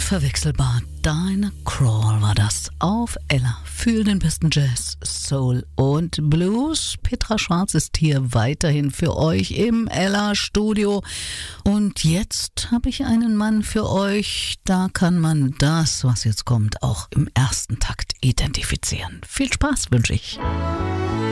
Unverwechselbar. Dinah Krall war das auf Ella für den besten Jazz, Soul und Blues. Petra Schwarz ist hier weiterhin für euch im Ella-Studio. Und jetzt habe ich einen Mann für euch. Da kann man das, was jetzt kommt, auch im ersten Takt identifizieren. Viel Spaß wünsche ich.